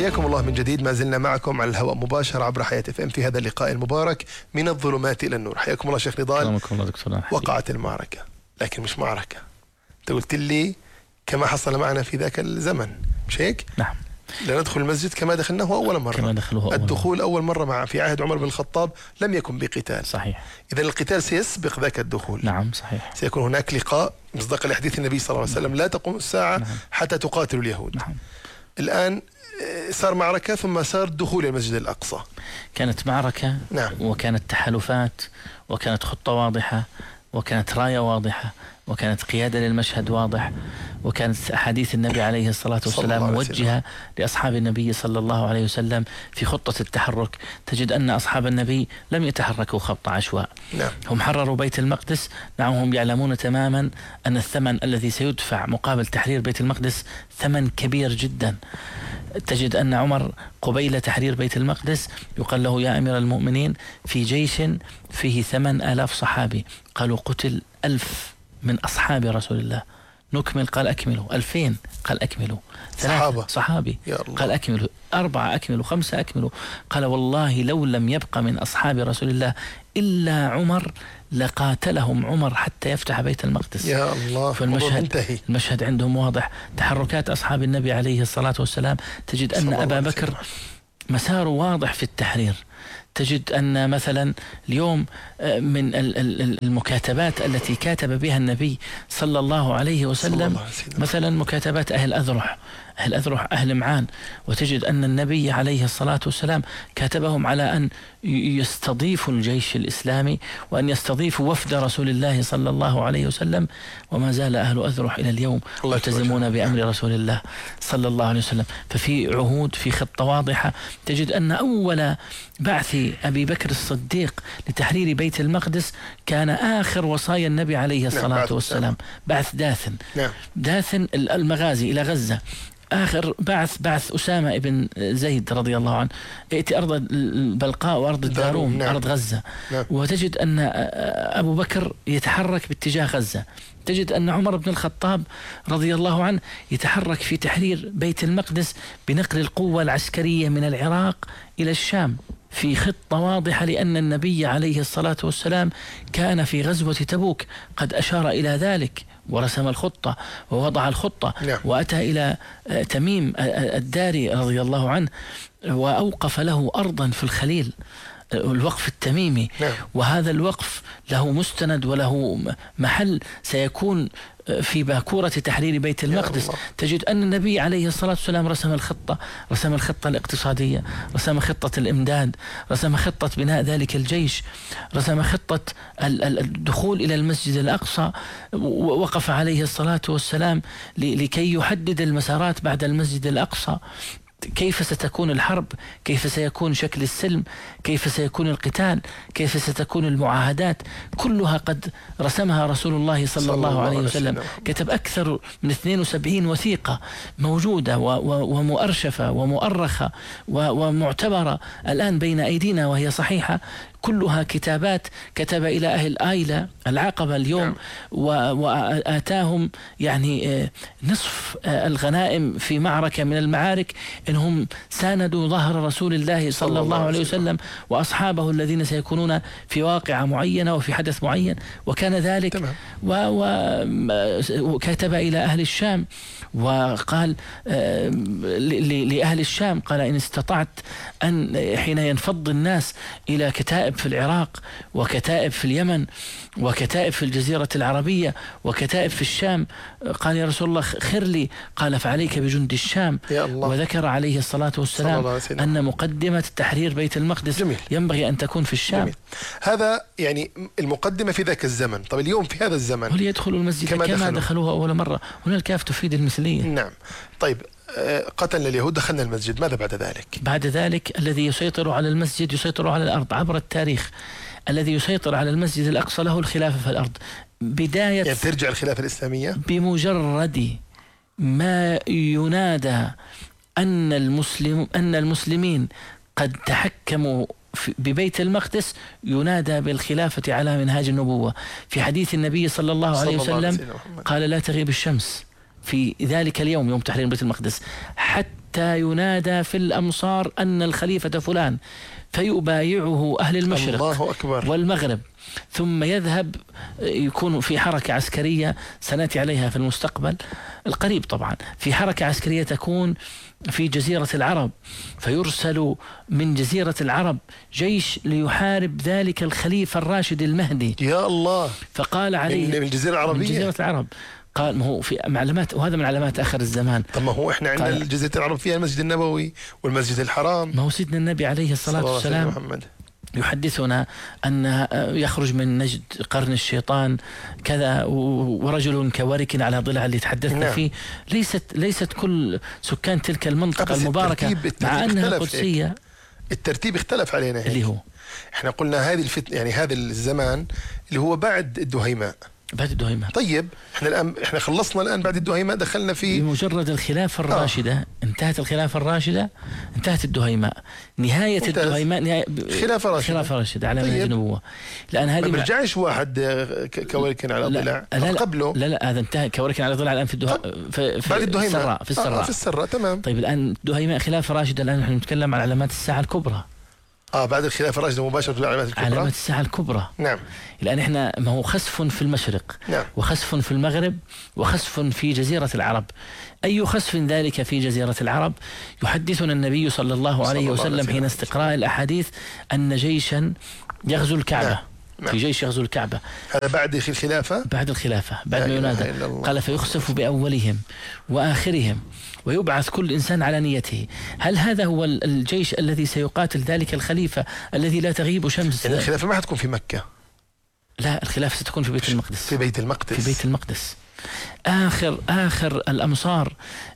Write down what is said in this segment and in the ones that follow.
حياكم الله من جديد. ما زلنا معكم على الهواء مباشر عبر حياة FM في هذا اللقاء المبارك من الظلمات إلى النور. حياكم الله شيخ نضال. سلامكم الله دكتور. وقعت المعركة، لكن مش معركة. أنت قلت لي كما حصل معنا في ذاك الزمن، مش هيك؟ نعم. لا ندخل المسجد كما دخلناه أول مرة. كما دخلوه الدخول أول مرة في عهد عمر بن الخطاب لم يكن بقتال. صحيح. إذا القتال سيسبق ذاك الدخول. نعم صحيح. سيكون هناك لقاء مصداقا لحديث النبي صلى الله عليه وسلم: لا تقوم الساعة حتى تقاتلوا اليهود. نعم. الآن صار معركة، ثم صار دخول المسجد الأقصى. كانت معركة. نعم. وكانت تحالفات، وكانت خطة واضحة، وكانت راية واضحة، وكانت قيادة للمشهد واضح، وكانت أحاديث النبي عليه الصلاة والسلام موجهة لأصحاب النبي صلى الله عليه وسلم في خطة التحرك. تجد أن أصحاب النبي لم يتحركوا خط عشواء. نعم. هم حرروا بيت المقدس. نعم، هم يعلمون تماما أن الثمن الذي سيدفع مقابل تحرير بيت المقدس ثمن كبير جدا. تجد أن عمر قبيل تحرير بيت المقدس يقال له: يا أمير المؤمنين، في جيش فيه 8,000 صحابي، قالوا قتل 1,000 من أصحاب رسول الله. نكمل، قال أكملوا. 2,000 قال أكملوا. 3 صحابي قال أكملوا. 4 أكملوا. 5 أكملوا. قال: والله لو لم يبق من أصحاب رسول الله إلا عمر لقاتلهم عمر حتى يفتح بيت المقدس. يا الله. المشهد عندهم واضح. تحركات أصحاب النبي عليه الصلاة والسلام، تجد أن أبا بكر مساره واضح في التحرير. تجد أن مثلا اليوم من المكاتبات التي كاتب بها النبي صلى الله عليه وسلم مثلا مكاتبات أهل أذرح، أهل معان، وتجد أن النبي عليه الصلاة والسلام كاتبهم على أن يستضيفوا الجيش الإسلامي وأن يستضيفوا وفد رسول الله صلى الله عليه وسلم. وما زال أهل أذرح إلى اليوم يلتزمون بأمر رسول الله صلى الله عليه وسلم. ففي عهود، في خطة واضحة. تجد أن أول بعث أبي بكر الصديق لتحرير بيت المقدس كان آخر وصايا النبي عليه الصلاة والسلام، بعث داثن. داثن المغازي إلى غزة. آخر بعث أسامة بن زيد رضي الله عنه، ائتي أرض البلقاء وأرض الداروم. أرض غزة. وتجد أن أبو بكر يتحرك باتجاه غزة. تجد أن عمر بن الخطاب رضي الله عنه يتحرك في تحرير بيت المقدس بنقل القوة العسكرية من العراق إلى الشام في خطة واضحة، لأن النبي عليه الصلاة والسلام كان في غزوة تبوك قد أشار إلى ذلك ورسم الخطة ووضع الخطة. وأتى إلى تميم الداري رضي الله عنه وأوقف له أرضا في الخليل، الوقف التميمي. وهذا الوقف له مستند وله محل سيكون في باكورة تحرير بيت المقدس. تجد أن النبي عليه الصلاة والسلام رسم الخطة الاقتصادية، رسم خطة الإمداد، رسم خطة بناء ذلك الجيش، رسم خطة الدخول إلى المسجد الأقصى. وقف عليه الصلاة والسلام لكي يحدد المسارات بعد المسجد الأقصى، كيف ستكون الحرب، كيف سيكون شكل السلم، كيف سيكون القتال، كيف ستكون المعاهدات، كلها قد رسمها رسول الله صلى الله عليه وسلم. كتب أكثر من 72 وثيقة موجودة ومؤرشفة ومؤرخة ومعتبرة الآن بين أيدينا وهي صحيحة، كلها كتابات كتب إلى أهل آيلة العقبة اليوم. وآتاهم يعني نصف الغنائم في معركة من المعارك إنهم ساندوا ظهر رسول الله صلى الله عليه وسلم وأصحابه الذين سيكونون في واقعة معينة وفي حدث معين. وكان ذلك. وكتب إلى أهل الشام وقال لأهل الشام، قال: إن استطعت أن حين ينفض الناس إلى كتائب في العراق وكتائب في اليمن وكتائب في الجزيرة العربية وكتائب في الشام، قال: يا رسول الله خر لي. قال: فعليك بجند الشام. وذكر عليه الصلاة والسلام أن مقدمة تحرير بيت المقدس ينبغي أن تكون في الشام. جميل. هذا يعني المقدمة في ذاك الزمن. طب اليوم في هذا الزمن وليدخلوا المسجد كما دخلوها أول مرة. هنا الكاف تفيد المثلية. نعم. طيب قتلنا اليهود، دخلنا المسجد، ماذا بعد ذلك؟ بعد ذلك الذي يسيطر على المسجد يسيطر على الأرض عبر التاريخ. الذي يسيطر على المسجد الأقصى له الخلافة في الأرض. بداية يعني ترجع الخلافة الإسلامية بمجرد ما ينادى أن المسلمين قد تحكموا ببيت المقدس، ينادى بالخلافة على منهاج النبوة. في حديث النبي صلى الله عليه وسلم قال: لا تغيب الشمس في ذلك اليوم، يوم تحرير بيت المقدس، حتى ينادى في الأمصار أن الخليفة فلان، فيبايعه أهل المشرق الله أكبر والمغرب، ثم يذهب يكون في حركة عسكرية سنأتي عليها في المستقبل القريب طبعا، في حركة عسكرية تكون في جزيرة العرب، فيرسل من جزيرة العرب جيش ليحارب ذلك الخليفة الراشد المهدي. يا الله. فقال عليه من الجزيرة العربية، من جزيرة العرب. قال ما هو في علامات، وهذا من علامات آخر الزمان. طب ما هو إحنا عندنا الجزيرة العرب فيها المسجد النبوي والمسجد الحرام. ما هو سيدنا النبي عليه الصلاة والسلام يحدثنا أن يخرج من نجد قرن الشيطان كذا، ورجل كورك على ضلع اللي تحدثنا فيه. ليست كل سكان تلك المنطقة المباركة مع أنها قدسية. الترتيب اختلف علينا هيك. اللي هو احنا قلنا هذه الفتنة، يعني هذا الزمان اللي هو بعد الدهيماء. بعد الدهيماء. طيب احنا خلصنا الآن بعد الدهيماء، دخلنا في بمجرد الخلافة الراشدة. انتهت الخلافة الراشدة، انتهت الدهيماء، نهاية الدهيماء نهاية خلافة راشدة على منهج النبوة. لأن هذه ما برجعش واحد كورك على ضلع قبله. لا هذا انتهى كورك على ضلع الآن في بعد الدهيماء في السراء. في السراء تمام. طيب الآن الدهيماء خلافة راشدة، الآن نحن نتكلم عن علامات الساعة الكبرى. بعد الخلافة الراشدة مباشرة العلامات الكبرى، علامات الساعة الكبرى. نعم. الآن إحنا ما هو خسف في المشرق، نعم، وخسف في المغرب، وخسف في جزيرة العرب. أي خسف ذلك في جزيرة العرب؟ يحدثنا النبي صلى الله عليه وسلم حين استقراء الأحاديث أن جيشا يغزو الكعبة. نعم. في جيش يغزو الكعبة. هذا بعد الخلافة، بعد الخلافة، بعد ما ينادى. قال فيخسف بأولهم وآخرهم ويبعث كل إنسان على نيته. هل هذا هو الجيش الذي سيقاتل ذلك الخليفة الذي لا تغيب شمس؟ يعني الخلافة ما حتكون في مكة، لا، الخلافة ستكون في بيت المقدس. في بيت المقدس. في بيت المقدس. آخر الأمصار.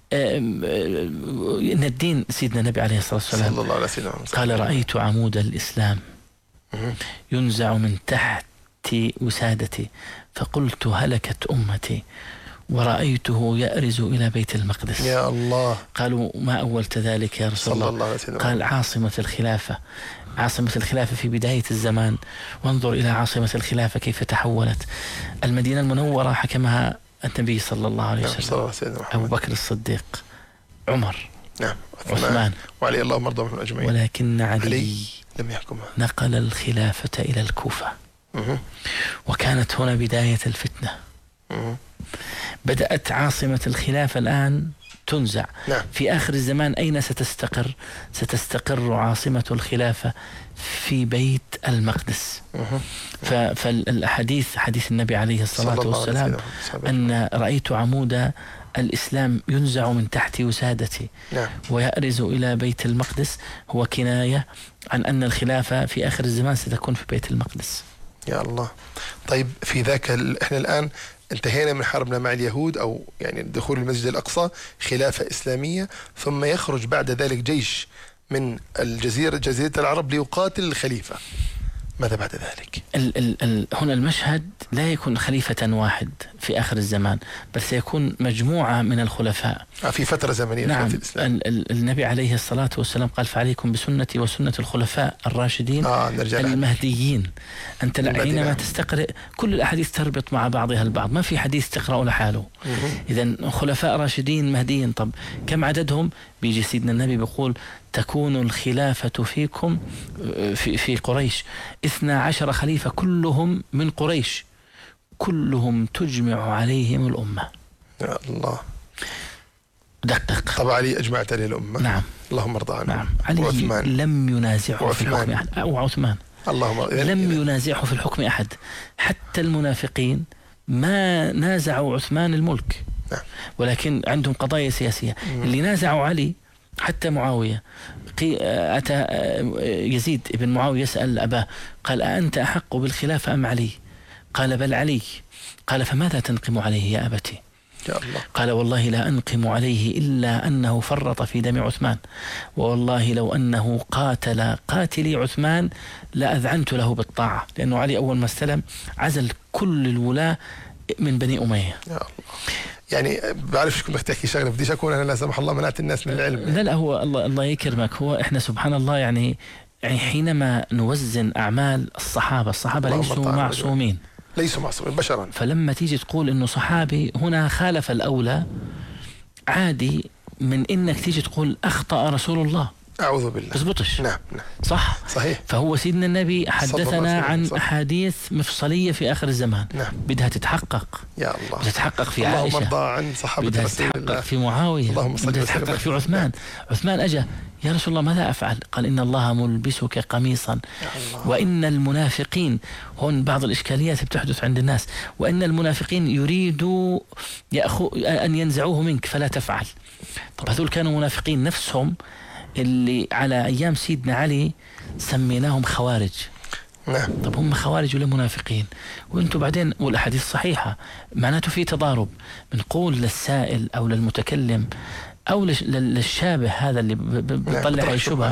الدين سيدنا النبي عليه الصلاة والسلام صلى الله عليه وسلم قال رأيت عمود الإسلام ينزع من تحت وسادتي، فقلت هلكت أمتي، ورأيته يأرز إلى بيت المقدس. يا الله. قالوا ما أولت ذلك يا رسول الله؟ قال عاصمة الخلافة، عاصمة الخلافة في بداية الزمان. وانظر إلى عاصمة الخلافة كيف تحولت. المدينة المنورة حكمها النبي صلى الله عليه وسلم، أبو بكر الصديق، عمر، نعم، عثمان، وعلي اللهم ارضى عنهم أجمعين. ولكن علي لم يحكمها، نقل الخلافة إلى الكوفة. وكانت هنا بداية الفتنة. بدأت عاصمة الخلافة الآن تنزع. نعم. في آخر الزمان أين ستستقر؟ ستستقر عاصمة الخلافة في بيت المقدس. فالحديث حديث النبي عليه الصلاة والسلام أن رأيت عمود الإسلام ينزع من تحت وسادتي. نعم. ويأرز إلى بيت المقدس، هو كناية عن أن الخلافة في آخر الزمان ستكون في بيت المقدس. يا الله. طيب في ذاك احنا الآن انتهينا من حربنا مع اليهود، أو يعني دخول المسجد الأقصى خلافة إسلامية، ثم يخرج بعد ذلك جيش من جزيرة العرب ليقاتل الخليفة. ماذا بعد ذلك؟ هنا المشهد لا يكون خليفة واحد في آخر الزمان، بل سيكون مجموعة من الخلفاء في فترة زمنية. نعم. في الإسلام. النبي عليه الصلاة والسلام قال فعليكم بسنتي وسنة الخلفاء الراشدين المهديين. أنت حينما تستقرئ كل الأحاديث تربط مع بعضها البعض، ما في حديث تقرأه لحاله. إذن خلفاء راشدين مهديين. طب كم عددهم؟ بيجي سيدنا النبي بيقول تكون الخلافة فيكم في قريش 12 خليفة كلهم من قريش، كلهم تجمع عليهم الأمة. يا الله. دقق. طبعا علي أجمعت عليه الأمة. نعم. اللهم ارضى عنه. نعم. علي لم ينازعه في الحكم أحد. أو عثمان. اللهم لم ينازعه في الحكم أحد. حتى المنافقين ما نازعوا عثمان الملك. نعم. ولكن عندهم قضايا سياسية. اللي نازعوا علي حتى معاوية. أتى يزيد ابن معاوية يسأل أباه قال أأنت أحق بالخلافة أم علي؟ قال بل علي. قال فماذا تنقم عليه يا أبتي؟ يا الله. قال والله لا أنقم عليه إلا أنه فرط في دم عثمان، والله لو أنه قاتل قاتلي عثمان لأذعنت له بالطاعة، لأنه علي أول ما استلم عزل كل الولاة من بني أمية. يا الله. يعني بعرف شكون بدك تحكي شغله، بديش اكون انا لا سمح الله منعت الناس من العلم. لا هو الله يكرمك. هو احنا سبحان الله يعني حينما نوزن اعمال الصحابه ليسوا معصومين. ليسوا معصومين بشرا. فلما تيجي تقول إنه صحابي هنا خالف الأولى، عادي من إنك تيجي تقول أخطأ رسول الله. أعوذ بالله. بزبطش. نعم. صح. صحيح. فهو سيدنا النبي حدثنا عن أحاديث مفصلية في آخر الزمان. نعم. بدها تتحقق. يا الله. بدها تتحقق في عائشة. اللهم ارضى عن صحابة بدها رسول الله. تتحقق في معاوية. بدها تتحقق في عثمان. عثمان أجا يا رسول الله ماذا أفعل؟ قال إن الله ملبسك قميصا وإن المنافقين، هون بعض الإشكاليات بتحدث عند الناس، وإن المنافقين يريدوا أن ينزعوه منك فلا تفعل. طب هذول كانوا منافقين نفسهم اللي على أيام سيدنا علي سميناهم خوارج. نعم. طب هم خوارج ولا منافقين؟ وانتم بعدين، والأحاديث صحيحة، معناته في تضارب. بنقول للسائل أو للمتكلم أو للشابه هذا اللي بيطلع أي شبهة،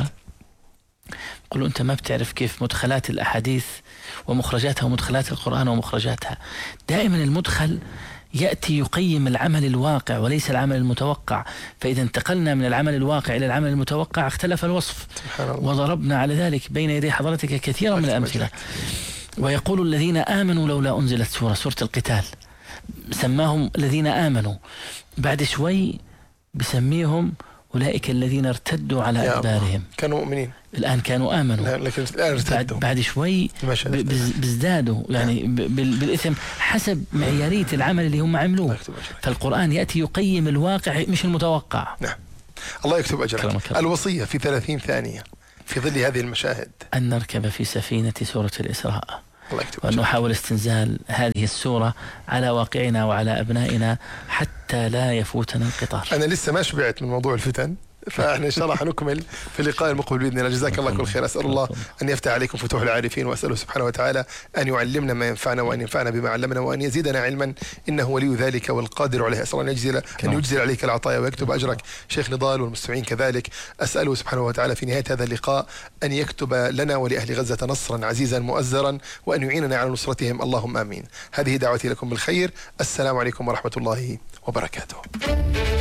قل له أنت ما بتعرف كيف مدخلات الأحاديث ومخرجاتها ومدخلات القرآن ومخرجاتها. دائما المدخل يأتي يقيم العمل الواقع وليس العمل المتوقع. فإذا انتقلنا من العمل الواقع إلى العمل المتوقع اختلف الوصف. وضربنا على ذلك بين يدي حضرتك كثيرا من الأمثلة. ويقول الذين آمنوا لولا أنزلت سورة القتال، سماهم الذين آمنوا، بعد شوي بسميهم أولئك الذين ارتدوا على أدبارهم. كانوا مؤمنين الآن كانوا آمنوا، لكن الآن ارتدوا. بعد شوي بيزدادوا يعني بالإثم حسب معيارية العمل اللي هم عملوه. فالقرآن يأتي يقيم الواقع مش المتوقع. نعم. الله يكتب أجرك. الوصية في 30 ثانية في ظل هذه المشاهد: أن نركب في سفينة سورة الإسراء، وأن نحاول استنزال هذه السورة على واقعنا وعلى أبنائنا حتى لا يفوتنا القطار. أنا لسه ما شبعت من موضوع الفتن، فاحنا ان شاء الله حنكمل في اللقاء المقبل باذن الله. جزاك الله كل خير. اسال الله ان يفتح عليكم فتوح العارفين، واساله سبحانه وتعالى ان يعلمنا ما ينفعنا وان ينفعنا بما علمنا وان يزيدنا علما انه ولي ذلك والقادر عليه. اسال الله ان يجزل عليك العطايا ويكتب اجرك. شيخ نضال والمستمعين كذلك، اساله سبحانه وتعالى في نهايه هذا اللقاء ان يكتب لنا ولاهل غزه نصرا عزيزا مؤزرا وان يعيننا على نصرتهم، اللهم امين. هذه دعوتي لكم بالخير. السلام عليكم ورحمه الله وبركاته.